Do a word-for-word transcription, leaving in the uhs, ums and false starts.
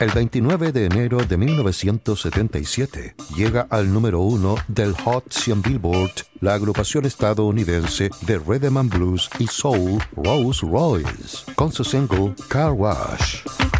El veintinueve de enero de mil novecientos setenta y siete llega al número uno del Hot cien Billboard la agrupación estadounidense de Rhythm and Blues y Soul Rose Royce con su single Car Wash.